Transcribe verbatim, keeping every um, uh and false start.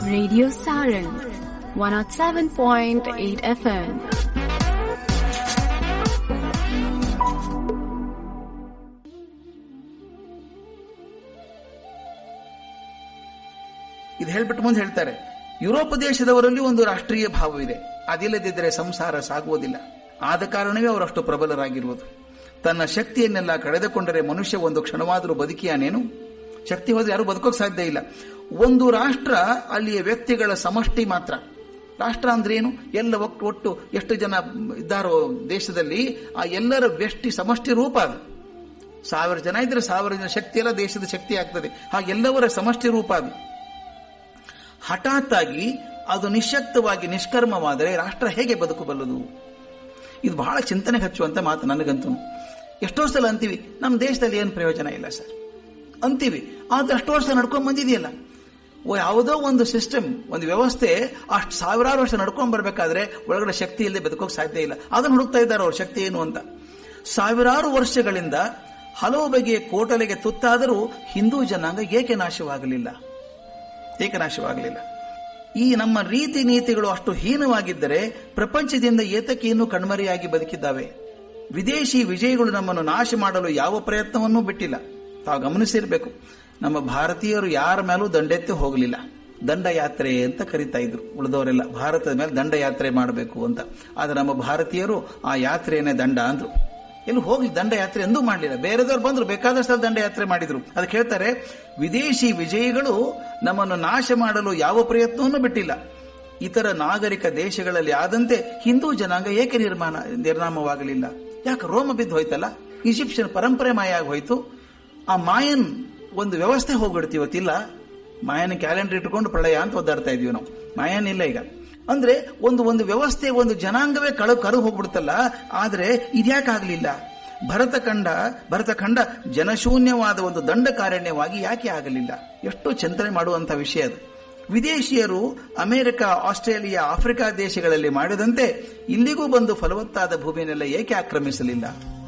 Radio Saran one oh seven point eight F M. ಇದು ಹೇಳ್ಬಿಟ್ಟು ಮುಂದೆ ಹೇಳ್ತಾರೆ, ಯುರೋಪ್ ದೇಶದವರಲ್ಲಿ ಒಂದು ರಾಷ್ಟ್ರೀಯ ಭಾವವಿದೆ, ಅದಿಲ್ಲದಿದ್ದರೆ ಸಂಸಾರ ಸಾಗುವುದಿಲ್ಲ. ಆದ ಕಾರಣವೇ ಅವರಷ್ಟು ಪ್ರಬಲರಾಗಿರುವುದು. ತನ್ನ ಶಕ್ತಿಯನ್ನೆಲ್ಲ ಕಳೆದುಕೊಂಡರೆ ಮನುಷ್ಯ ಒಂದು ಕ್ಷಣವಾದರೂ ಬದುಕಿಯಾನೇನು? ಶಕ್ತಿ ಹೋದ್ರೆ ಯಾರು ಬದುಕೋಕ್ ಸಾಧ್ಯ ಇಲ್ಲ. ಒಂದು ರಾಷ್ಟ್ರ ಅಲ್ಲಿಯ ವ್ಯಕ್ತಿಗಳ ಸಮಷ್ಟಿ ಮಾತ್ರ. ರಾಷ್ಟ್ರ ಅಂದ್ರೆ ಏನು? ಎಲ್ಲ ಒಟ್ಟು ಒಟ್ಟು ಎಷ್ಟು ಜನ ಇದ್ದಾರೋ ದೇಶದಲ್ಲಿ ಆ ಎಲ್ಲರ ವ್ಯಷ್ಟಿ ಸಮಷ್ಟಿ ರೂಪ ಅದು. ಸಾವಿರ ಜನ ಇದ್ರೆ ಸಾವಿರ ಜನ ಶಕ್ತಿ ಎಲ್ಲ ದೇಶದ ಶಕ್ತಿ ಆಗ್ತದೆ. ಹಾಗೆಲ್ಲವರ ಸಮಷ್ಟಿ ರೂಪ ಅದು. ಹಠಾತ್ ಆಗಿ ಅದು ನಿಶ್ಶಕ್ತವಾಗಿ ನಿಷ್ಕರ್ಮವಾದರೆ ರಾಷ್ಟ್ರ ಹೇಗೆ ಬದುಕಬಲ್ಲದು? ಇದು ಬಹಳ ಚಿಂತನೆಗೆ ಹಚ್ಚುವಂತ ಮಾತು ನನಗಂತೂ. ಎಷ್ಟೋ ಸಲ ಅಂತೀವಿ ನಮ್ಮ ದೇಶದಲ್ಲಿ ಏನು ಪ್ರಯೋಜನ ಇಲ್ಲ ಸರ್ ಅಂತೀವಿ, ಆದ್ರೆ ಅಷ್ಟು ವರ್ಷ ನಡ್ಕೊಂಡ್ ಬಂದಿದೆಯಲ್ಲ. ಯಾವುದೋ ಒಂದು ಸಿಸ್ಟಮ್, ಒಂದು ವ್ಯವಸ್ಥೆ ಅಷ್ಟು ಸಾವಿರಾರು ವರ್ಷ ನಡ್ಕೊಂಡ್ ಬರ್ಬೇಕಾದ್ರೆ ಒಳಗಡೆ ಶಕ್ತಿ ಇಲ್ಲದೆ ಬದುಕೋಕ್ ಸಾಧ್ಯ ಇಲ್ಲ. ಅದನ್ನು ಹುಡುಕ್ತಾ ಇದ್ದಾರೆ ಅವ್ರ ಶಕ್ತಿ ಏನು ಅಂತ. ಸಾವಿರಾರು ವರ್ಷಗಳಿಂದ ಹಲವು ಬಗೆಯ ಕೋಟಲೆಗೆ ತುತ್ತಾದರೂ ಹಿಂದೂ ಜನಾಂಗ ಏಕೆ ನಾಶವಾಗಲಿಲ್ಲ? ಏಕೆ ನಾಶವಾಗಲಿಲ್ಲ? ಈ ನಮ್ಮ ರೀತಿ ನೀತಿಗಳು ಅಷ್ಟು ಹೀನವಾಗಿದ್ದರೆ ಪ್ರಪಂಚದಿಂದ ಏತಕ್ಕೆ ಇನ್ನೂ ಕಣ್ಮರೆಯಾಗಿ ಬದುಕಿದ್ದಾವೆ? ವಿದೇಶಿ ವಿಜಯಗಳು ನಮ್ಮನ್ನು ನಾಶ ಮಾಡಲು ಯಾವ ಪ್ರಯತ್ನವನ್ನೂ ಬಿಟ್ಟಿಲ್ಲ. ತಾವು ಗಮನಿಸಿರ್ಬೇಕು, ನಮ್ಮ ಭಾರತೀಯರು ಯಾರ ಮೇಲೂ ದಂಡೆತ್ತಿ ಹೋಗಲಿಲ್ಲ. ದಂಡಯಾತ್ರೆ ಅಂತ ಕರೀತಾ ಇದ್ರು ಉಳಿದವರೆಲ್ಲ, ಭಾರತದ ಮೇಲೆ ದಂಡಯಾತ್ರೆ ಮಾಡಬೇಕು ಅಂತ. ಆದ್ರೆ ನಮ್ಮ ಭಾರತೀಯರು ಆ ಯಾತ್ರೆಯನ್ನೇ ದಂಡ ಅಂದ್ರು. ಎಲ್ಲಿ ಹೋಗ್ಲಿ, ದಂಡಯಾತ್ರೆ ಎಂದೂ ಮಾಡಲಿಲ್ಲ. ಬೇರೆದವ್ರು ಬಂದ್ರು, ಬೇಕಾದಷ್ಟು ದಂಡಯಾತ್ರೆ ಮಾಡಿದ್ರು. ಅದಕ್ಕೆ ಹೇಳ್ತಾರೆ, ವಿದೇಶಿ ವಿಜಯಿಗಳು ನಮ್ಮನ್ನು ನಾಶ ಮಾಡಲು ಯಾವ ಪ್ರಯತ್ನವನ್ನೂ ಬಿಟ್ಟಿಲ್ಲ. ಇತರ ನಾಗರಿಕ ದೇಶಗಳಲ್ಲಿ ಆದಂತೆ ಹಿಂದೂ ಜನಾಂಗ ಏಕೆ ನಿರ್ಮಾಣ ನಿರ್ನಾಮವಾಗಲಿಲ್ಲ? ಯಾಕೆ? ರೋಮ ಬಿದ್ದು ಹೋಯ್ತಲ್ಲ, ಈಜಿಪ್ಷಿಯನ್ ಪರಂಪರೆ ಮಾಯ ಆಗಿ ಹೋಯ್ತು. ಆ ಮಾಯನ್ ಒಂದು ವ್ಯವಸ್ಥೆ ಹೋಗ್ಬಿಡ್ತೀವತ್ತಿಲ್ಲ. ಮಾಯನ್ ಕ್ಯಾಲೆಂಡರ್ ಇಟ್ಕೊಂಡು ಪ್ರಳಯ ಅಂತ ಒದ್ದಾಡ್ತಾ ಇದೀವಿ ನಾವು. ಮಾಯನ್ ಇಲ್ಲ ಈಗ. ಅಂದ್ರೆ ಒಂದು ಒಂದು ವ್ಯವಸ್ಥೆ, ಒಂದು ಜನಾಂಗವೇ ಕಳು ಕರು ಹೋಗ್ಬಿಡುತ್ತಲ್ಲ. ಆದ್ರೆ ಇದ್ಯಾಕಾಗ್ಲಿಲ್ಲ? ಭರತಖಂಡ ಭರತಖಂಡ ಜನಶೂನ್ಯವಾದ ಒಂದು ದಂಡಕಾರಣ್ಯವಾಗಿ ಯಾಕೆ ಆಗಲಿಲ್ಲ? ಎಷ್ಟು ಚಿಂತನೆ ಮಾಡುವಂತ ವಿಷಯ ಅದು. ವಿದೇಶಿಯರು ಅಮೆರಿಕ, ಆಸ್ಟ್ರೇಲಿಯಾ, ಆಫ್ರಿಕಾ ದೇಶಗಳಲ್ಲಿ ಮಾಡಿದಂತೆ ಇಲ್ಲಿಗೂ ಬಂದು ಫಲವತ್ತಾದ ಭೂಮಿಯನ್ನೆಲ್ಲ ಏಕೆ ಆಕ್ರಮಿಸಲಿಲ್ಲ?